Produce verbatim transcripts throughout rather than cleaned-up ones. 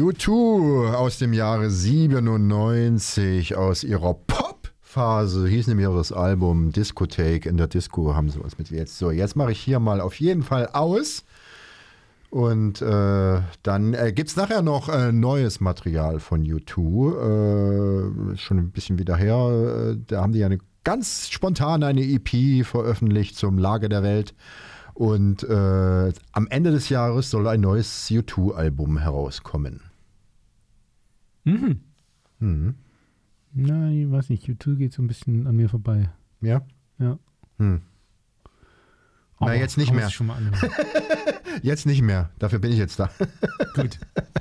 U zwei aus dem Jahre siebenundneunzig, aus ihrer Pop-Phase, hieß nämlich auch das Album Discotheque. In der Disco haben sie was mit jetzt. So, jetzt mache ich hier mal auf jeden Fall aus. Und äh, dann äh, gibt es nachher noch äh, neues Material von U zwei. Äh, schon ein bisschen wieder her. Äh, da haben die ja eine, ganz spontan eine E P veröffentlicht zum Lage der Welt. Und äh, am Ende des Jahres soll ein neues U zwei Album herauskommen. Mhm. Mhm. Nein, ich weiß nicht. U zwei geht so ein bisschen an mir vorbei. Ja? Ja. Hm. Na, jetzt nicht mehr. Schon mal anhören. Jetzt nicht mehr. Dafür bin ich jetzt da. Gut.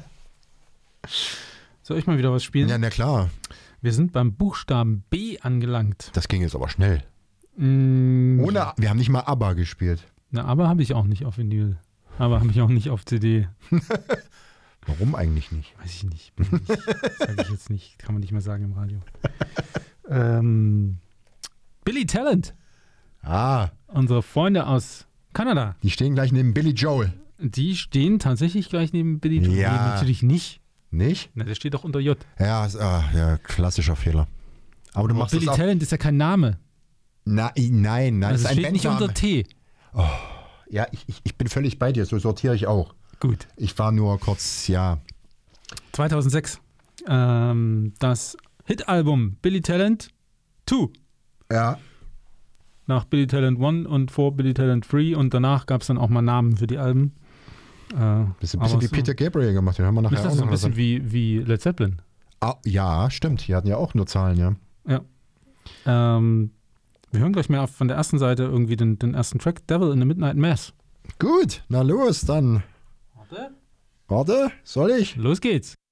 Soll ich mal wieder was spielen? Ja, na klar. Wir sind beim Buchstaben B angelangt. Das ging jetzt aber schnell. Mm, Ohne, wir haben nicht mal ABBA gespielt. Na, aber habe ich auch nicht auf Vinyl. Aber habe ich auch nicht auf C D. Warum eigentlich nicht? Weiß ich nicht. Sage ich jetzt nicht. Kann man nicht mehr sagen im Radio. ähm, Billy Talent. Ah. Unsere Freunde aus Kanada. Die stehen gleich neben Billy Joel. Die stehen tatsächlich gleich neben Billy Joel. Ja. Nee, natürlich nicht. Nicht? Na, der steht doch unter J. Ja, ist, ah, ja, klassischer Fehler. Aber du Aber machst Billy das auch. Talent ist ja kein Name. Na, nein, nein, Also das es ist ein steht nicht Bandname. unter T. Ja, ich, ich, ich bin völlig bei dir. So sortiere ich auch. Gut. Ich war nur kurz, ja. zweitausendsechs. Ähm, das Hit-Album Billy Talent zwei. Ja. Nach Billy Talent eins und vor Billy Talent drei. Und danach gab es dann auch mal Namen für die Alben. Äh, Bisschen, bisschen wie so, Peter Gabriel gemacht. Den haben wir nachher ist auch das so noch ein bisschen was. wie, wie Led Zeppelin? Ah, ja, stimmt. Die hatten ja auch nur Zahlen, ja. Ja. Ähm, wir hören gleich mal auf von der ersten Seite irgendwie den, den ersten Track, Devil in the Midnight Mass. Gut, na los, dann. Warte. Warte, soll ich? Los geht's.